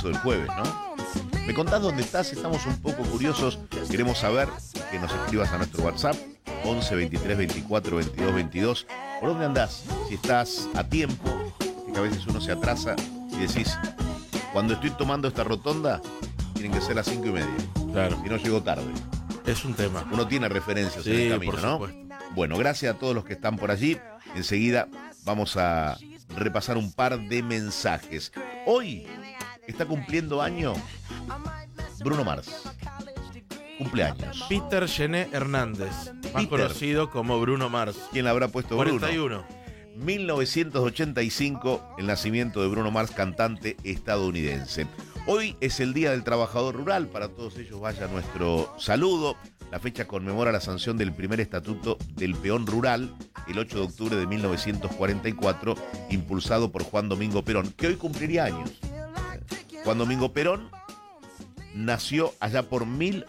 eso del jueves, ¿no? ¿Me contás dónde estás? Estamos un poco curiosos. Queremos saber que nos escribas a nuestro WhatsApp 11 23 24 22 22. ¿Por dónde andás? Si estás a tiempo, que a veces uno se atrasa y decís, cuando estoy tomando esta rotonda, tienen que ser las 5:30. Claro. Si no, llego tarde. Es un tema. Uno tiene referencias Sí, en el camino, por ¿no? supuesto. Bueno, gracias a todos los que están por allí. Enseguida vamos a repasar un par de mensajes. Hoy está cumpliendo año Bruno Mars. Cumpleaños. Peter Gené Hernández, más Peter. conocido como Bruno Mars. ¿Quién le habrá puesto Bruno? 41. 1985, el nacimiento de Bruno Mars, cantante estadounidense. Hoy es el Día del Trabajador Rural, para todos ellos vaya nuestro saludo. La fecha conmemora la sanción del primer estatuto del peón rural, el 8 de octubre de 1944, impulsado por Juan Domingo Perón, que hoy cumpliría años. Juan Domingo Perón nació allá por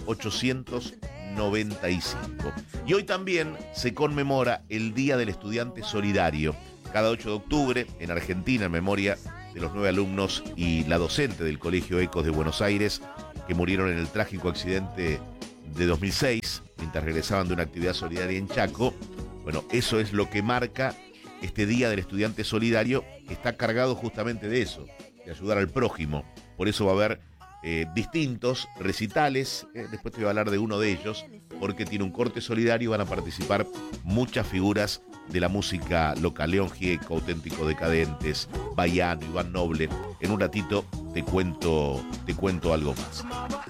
1895. Y hoy también se conmemora el Día del Estudiante Solidario. Cada 8 de octubre, en Argentina, en memoria de los 9 alumnos y la docente del Colegio Ecos de Buenos Aires, que murieron en el trágico accidente de 2006, mientras regresaban de una actividad solidaria en Chaco. Bueno, eso es lo que marca este Día del Estudiante Solidario, que está cargado justamente de eso, de ayudar al prójimo. Por eso va a haber distintos recitales, después te voy a hablar de uno de ellos, porque tiene un corte solidario y van a participar muchas figuras de la música local. León Gieco, Auténtico Decadentes, Baiano, Iván Noble. En un ratito te cuento algo más.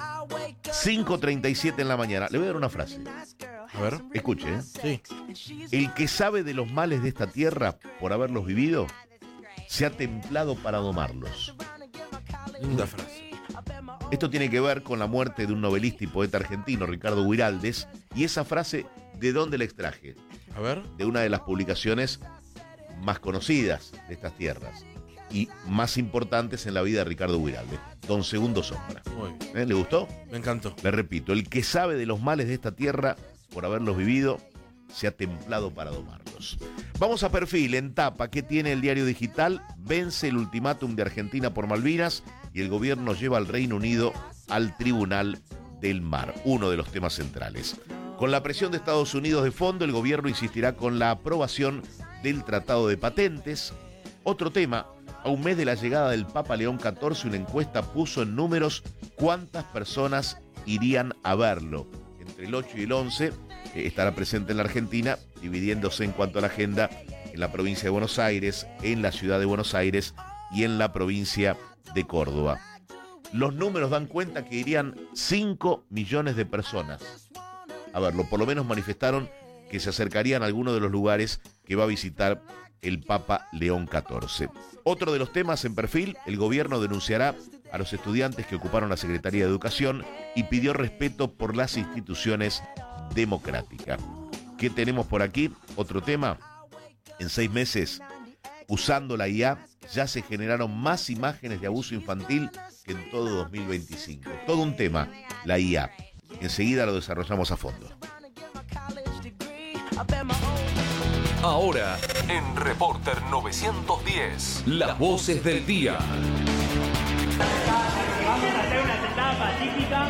5:37 en la mañana. Le voy a dar una frase. A ver. Escuche, Sí. El que sabe de los males de esta tierra por haberlos vivido, se ha templado para domarlos. Linda frase. Esto tiene que ver con la muerte de un novelista y poeta argentino, Ricardo Guiraldes, y esa frase, ¿de dónde la extraje? A ver. De una de las publicaciones más conocidas de estas tierras y más importantes en la vida de Ricardo Guiraldes, Don Segundo Sombra. Muy bien. ¿Le gustó? Me encantó. Le repito, el que sabe de los males de esta tierra por haberlos vivido, se ha templado para domarlos. Vamos a Perfil, en tapa. ¿Qué tiene el diario digital? Vence el ultimátum de Argentina por Malvinas y el gobierno lleva al Reino Unido al Tribunal del Mar, uno de los temas centrales. Con la presión de Estados Unidos de fondo, el gobierno insistirá con la aprobación del Tratado de Patentes. Otro tema, a un mes de la llegada del Papa León XIV, una encuesta puso en números cuántas personas irían a verlo. Entre el 8 y el 11 estará presente en la Argentina, dividiéndose en cuanto a la agenda en la provincia de Buenos Aires, en la ciudad de Buenos Aires y en la provincia de Córdoba. Los números dan cuenta que irían 5 millones de personas a verlo. Por lo menos manifestaron que se acercarían a alguno de los lugares que va a visitar el Papa León XIV. Otro de los temas en Perfil, el gobierno denunciará a los estudiantes que ocuparon la Secretaría de Educación y pidió respeto por las instituciones democráticas. ¿Qué tenemos por aquí? Otro tema, en 6 meses, usando la IA, ya se generaron más imágenes de abuso infantil que en todo 2025. Todo un tema, la IA. Enseguida lo desarrollamos a fondo. Ahora, en Reporter 910, las voces del día. Vamos a hacer una sentada pacífica.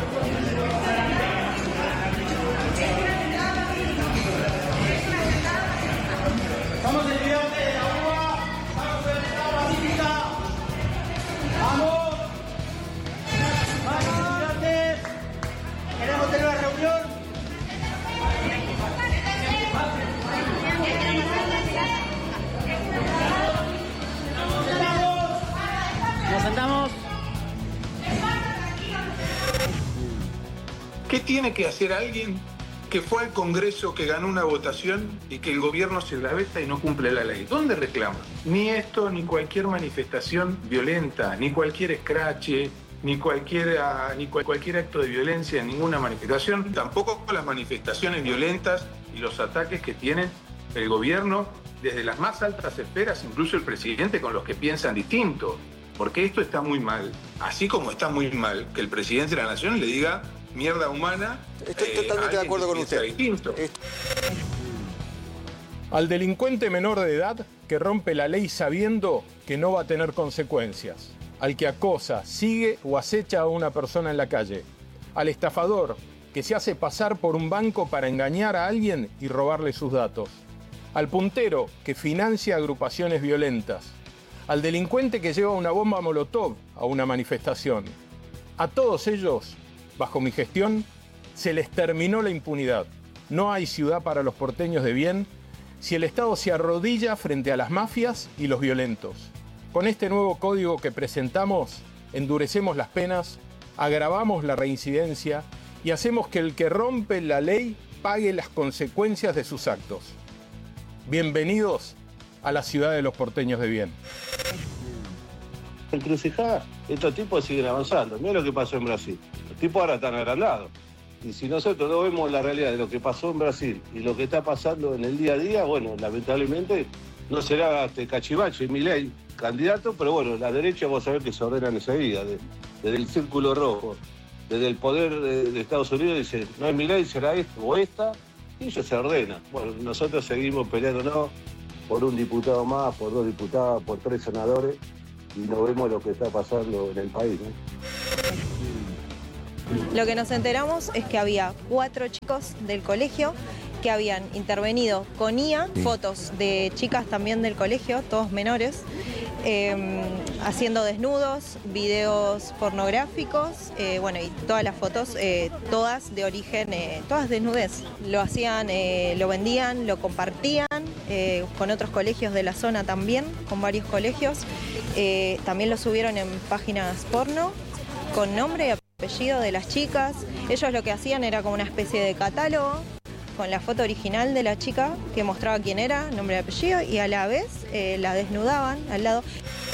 Vamos a olvidarte de la uva. Vamos a una sentada pacífica. Vamos. Vamos, estudiantes. Queremos tener una reunión. Nos sentamos. ¿Qué tiene que hacer alguien que fue al Congreso, que ganó una votación y que el gobierno se la veta y no cumple la ley? ¿Dónde reclama? Ni esto, ni cualquier manifestación violenta, ni cualquier escrache, ni cualquier acto de violencia en ninguna manifestación, tampoco las manifestaciones violentas y los ataques que tiene el gobierno desde las más altas esferas, incluso el presidente, con los que piensan distinto. Porque esto está muy mal, así como está muy mal que el presidente de la Nación le diga mierda humana. Estoy totalmente de acuerdo con usted. Distinto. Al delincuente menor de edad que rompe la ley sabiendo que no va a tener consecuencias. al que acosa, sigue o acecha a una persona en la calle, al estafador que se hace pasar por un banco para engañar a alguien y robarle sus datos, al puntero que financia agrupaciones violentas, al delincuente que lleva una bomba molotov a una manifestación. A todos ellos, bajo mi gestión, se les terminó la impunidad. No hay ciudad para los porteños de bien si el Estado se arrodilla frente a las mafias y los violentos. Con este nuevo código que presentamos, endurecemos las penas, agravamos la reincidencia y hacemos que el que rompe la ley pague las consecuencias de sus actos. Bienvenidos a la ciudad de los porteños de bien. Encrucijada, estos tipos siguen avanzando. Mira lo que pasó en Brasil. Los tipos ahora están agrandados. Y si nosotros no vemos la realidad de lo que pasó en Brasil y lo que está pasando en el día a día, bueno, lamentablemente no será Cachivache y Milei candidato, pero bueno, la derecha vos sabés que se ordenan enseguida, desde el círculo rojo, desde el poder de Estados Unidos, dice, no es Milei, será esto o esta, y ellos se ordenan. Bueno, nosotros seguimos peleándonos por un diputado más, por 2 diputados, por 3 senadores, y no vemos lo que está pasando en el país, ¿no? Lo que nos enteramos es que había 4 chicos del colegio que habían intervenido con IA, fotos de chicas también del colegio, todos menores, haciendo desnudos, videos pornográficos, bueno, y todas las fotos, todas de origen, todas desnudez. Lo hacían, lo vendían, lo compartían con otros colegios de la zona también, con varios colegios. También lo subieron en páginas porno con nombre y apellido de las chicas. Ellos lo que hacían era como una especie de catálogo con la foto original de la chica que mostraba quién era, nombre y apellido, y a la vez la desnudaban al lado.